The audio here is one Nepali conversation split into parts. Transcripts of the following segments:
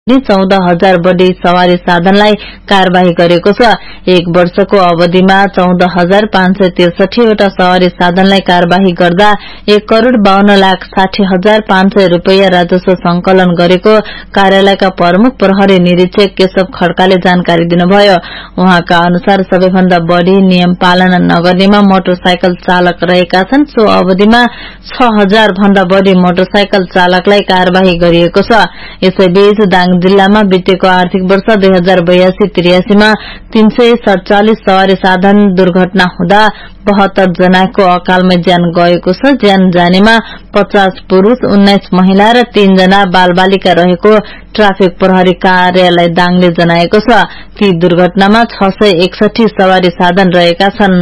14,000 बढी सवारी साधनलाई कार्यवाही गरेको छ। एक वर्षको अवधिमा 14,563 वटा सवारी साधनलाई कार्यवाही गर्दा 1,52,60,500 रूपैयाँ राजस्व संकलन गरेको कार्यालयका प्रमुख प्रहरी निरीक्षक केशव खड्काले जानकारी दिनुभयो। उहाँका अनुसार सबैभन्दा बढ़ी नियम पालना नगर्नेमा मोटरसाइकल चालक रहेका छन्। सो अवधिमा 6,000 भन्दा बढ़ी मोटरसाइकल चालकलाई कार्यवाही गरिएको छ। यसैबीच जिल्लामा बितेको आर्थिक वर्ष 2082-83 मा 347 सवारी साधन दुर्घटना हुँदा 72 जनाको अकालमै ज्यान गएको छ। ज्यान जानेमा 50 पुरूष, 19 महिला र 3 जना बालबालिका रहेको ट्राफिक प्रहरी कार्यालय दाङले जनाएको छ। ती दुर्घटनामा 661 सवारी साधन रहेका छन्।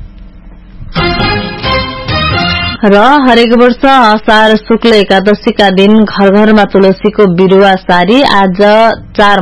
र हरेक वर्ष असार शुक्ल एकादशीका दिन घर घरमा तुलसीको बिरुवा सारी 4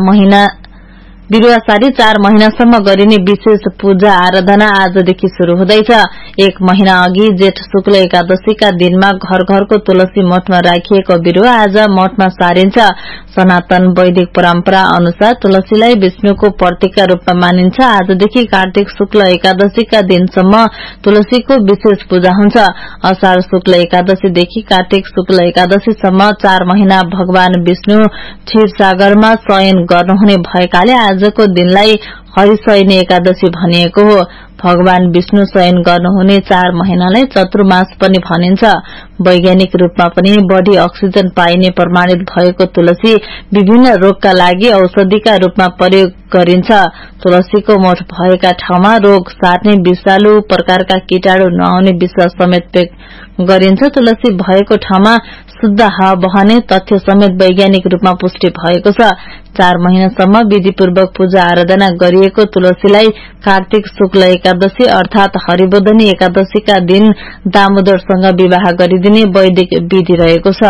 महिनासम्म गरिने विशेष पूजा आराधना आजदेखि शुरू हुँदैछ। 1 महिना अघि जेठ शुक्ल एकादशीका दिनमा घर घरको तुलसी मठमा राखिएको बिरुवा आज मठमा सारिन्छ। सनातन वैदिक परम्परा अनुसार तुलसीलाई विष्णुको प्रतीकका रूपमा मानिन्छ। आजदेखि कार्तिक शुक्ल एकादशीका दिनसम्म तुलसीको विशेष पूजा हुन्छ। असार शुक्ल एकादशीदेखि कार्तिक शुक्ल एकादशीसम्म 4 महिना भगवान विष्णु क्षीरसागरमा शयन गर्नुहुने भएकाले आजको दिनलाई हरिशयनी एकादशी भनिएको हो। भगवान विष्णु शयन गर्नुहुने 4 महिनालाई चतुर्मास पनि भनिन्छ। वैज्ञानिक रूपमा पनि बढ़ी अक्सिजन पाइने प्रमाणित भएको तुलसी विभिन्न रोगका लागि औषधिका रूपमा प्रयोग गरिन्छ। तुलसीको मठ भएका ठाउँमा रोग सार्ने विषालु प्रकारका कीटाणु नआउने विश्वास समेत गरिन्छ। तुलसी भएको ठाउँमा शुद्ध हावा बहने तथ्य समेत वैज्ञानिक रूपमा पुष्टि भएको छ। 4 महिनासम्म विधिपूर्वक पूजा आराधना गरिएको तुलसीलाई कार्तिक शुक्ल एकादशी अर्थात हरिबोधनी एकादशीका दिन दामोदरसँग विवाह गरिदिने वैदिक विधि रहेको छ।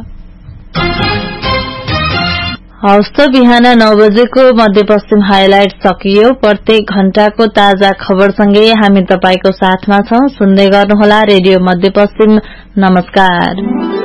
हवस् बिहान 9 बजेको मध्यपश्चिम हाइलाइट सकियो। प्रत्येक घण्टाको ताजा खबरसँगै हामी तपाईको साथमा छौं। सुन्दै गर्नुहोला रेडियो मध्यपश्चिम। नमस्कार।